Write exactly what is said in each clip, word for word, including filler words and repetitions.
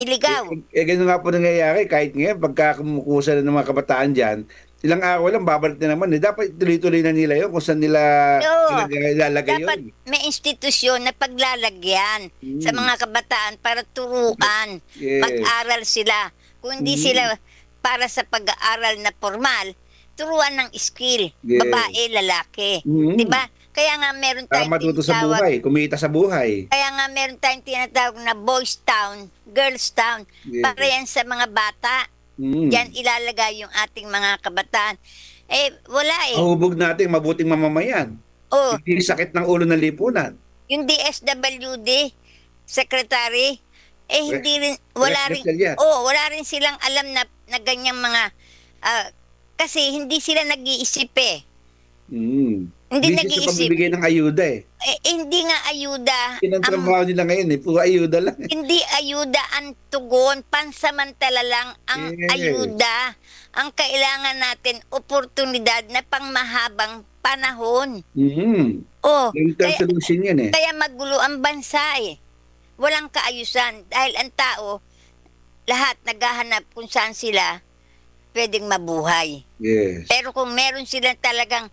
Iligaw. Eh, eh, ganun nga po nangyayari kahit ngayon pagka kumukusa na ng mga kabataan diyan, ilang araw lang babalik na naman, eh. Dapat tuloy-tuloy na nila 'yun kung saan nila Oo, ilagay ilalagay dapat 'yun. may institusyon na paglalagyan sa Hmm, mga kabataan para turuan, yes. mag-aral sila. Kung hindi Mm, sila para sa pag-aaral na formal, turuan ng skill, yes. babae, lalaki, 'di Mm, ba? Kaya nga meron para tayong matuto sa tinatawag buhay, kumita sa buhay. kaya nga meron tayong tinatawag na boys town, girls town, para Yes. yan sa mga bata. Diyan Mm. ilalagay yung ating mga kabataan. Eh, wala, eh. Mahubog natin mabuting mamamayan. Oh, Hindi sakit ng ulo ng lipunan. yung D S W D, secretary, eh Re hindi rin, Rex wala rin, Gatchalian. oh, wala rin silang alam na, na ganyang mga, ah, kasi hindi sila nag-iisip eh. Mm. Hindi Busy sa nag-iisip. pagbibigay ng ayuda, eh. Eh, hindi nga ayuda, Yun ang ang, trabaho nila ngayon, eh, puro ayuda lang, eh. hindi ayuda ang tugon, pansamantala lang ang Yes. ayuda. Ang kailangan natin, oportunidad na pangmahabang panahon. Mm. Oh, Long-term kaya, solution yan, eh. kaya magulo ang bansa eh. Walang kaayusan dahil ang tao, lahat naghahanap kung saan sila pwedeng mabuhay. Yes. Pero kung meron silang talagang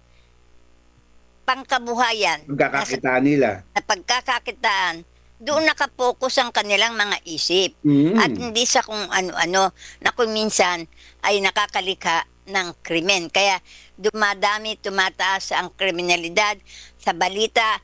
pangkabuhayan na, sa- Pagkakakitaan nila. na pagkakakitaan, doon nakapokus ang kanilang mga isip. At Mm. hindi sa kung ano-ano na kung minsan ay nakakalikha ng krimen. Kaya dumadami, tumataas ang kriminalidad. Sa balita,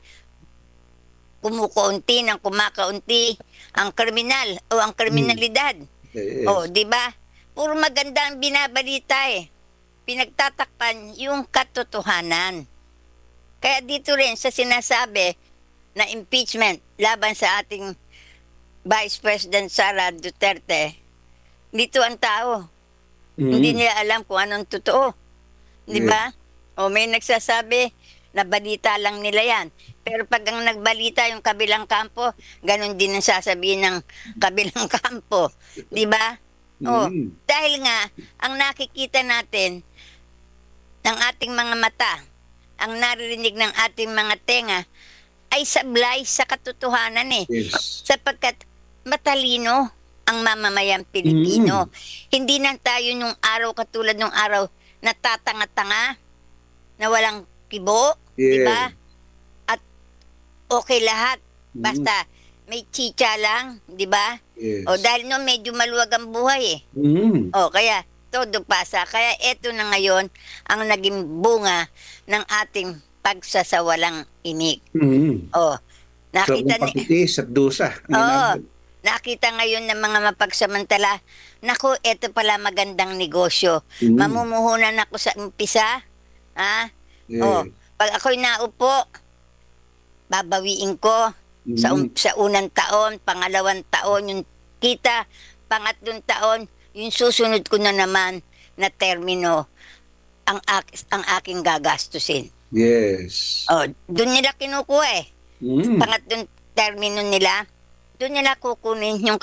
kumukaunti ng kumakaunti ang kriminal o ang Mm. kriminalidad. O, Yes. di ba? Puro maganda ang binabalita eh. Pinagtatakpan yung katotohanan. Kaya dito rin sa sinasabi na impeachment laban sa ating Vice President Sara Duterte, dito ang tao. Hindi Mm. nila alam kung anong totoo. Di Yes. ba? O may nagsasabi na balita lang nila yan. Pero pag ang nagbalita yung kabilang kampo, ganun din ang sasabihin ng kabilang kampo. Di ba? O, Mm. dahil nga, ang nakikita natin ng ating mga mata, ang naririnig ng ating mga tenga, ay sablay sa katotohanan eh. Yes. Sapagkat matalino ang mamamayang Pilipino. Hindi na tayo nung araw katulad nung araw na tatanga-tanga, na walang kibo, di Yes. ba? At okay lahat. Mm. Basta may chicha lang, di ba? Yes. O dahil no medyo maluwag ang buhay eh. Mm. O kaya todo pasa. Kaya eto na ngayon ang naging bunga ng ating pagsasawalang inig. Mm. O, So, nakita kung ni pagtitis at dusa. Ang Oo. ginagawa. Nakita ngayon ng mga mapagsamantala, naku, eto pala magandang negosyo. Mm. Mamumuhunan ako sa umpisa. Ha? O, Yes. pag ako'y naupo, babawiin ko sa, um- Mm. sa unang taon, pangalawang taon yung kita, pangatlong taon, yung susunod ko na naman na termino ang, ak- ang aking gagastusin. Yes. O, doon nila kinukuha eh. Mm. Pangatlong termino nila, doon nila kukunin yung